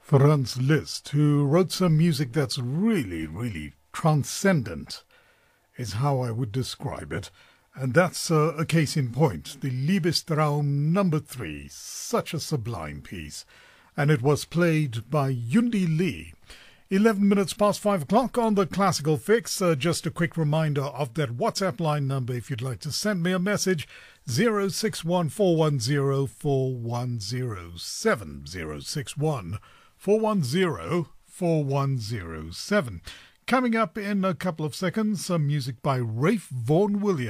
Franz Liszt, who wrote some music that's really transcendent, is how I would describe it. And that's a case in point. The Liebestraum number 3, such a sublime piece. And it was played by Yundi Lee. 11 minutes past 5 o'clock on the Classical Fix. Just a quick reminder of that WhatsApp line number if you'd like to send me a message. 061-410-4107. 061-410-4107. Coming up in a couple of seconds, some music by Ralph Vaughan Williams.